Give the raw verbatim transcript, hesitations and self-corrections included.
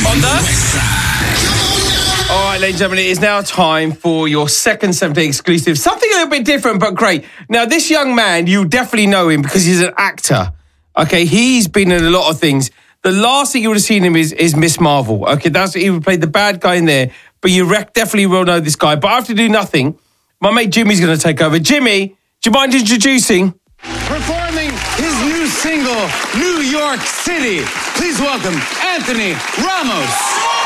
On the... All right, ladies and gentlemen, it is now time for your second seven-day exclusive. Something a little bit different, but great. Now, this young man, you definitely know him because he's an actor. Okay, he's been in a lot of things. The last thing you would have seen him is, is Miss Marvel. Okay, that's he would play the bad guy in there. But you rec- definitely will know this guy. But I have to do nothing. My mate Jimmy's going to take over. Jimmy, do you mind introducing? Performing his new single, New York City. Please welcome Anthony Ramos.